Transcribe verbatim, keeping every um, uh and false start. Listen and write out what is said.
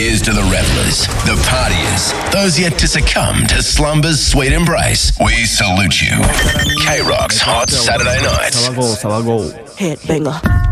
Here's to the revelers, the partiers, those yet to succumb to slumber's sweet embrace. We salute you. K-Rock's Hot Saturday Nights. Salagol, Salagol. Hit banger.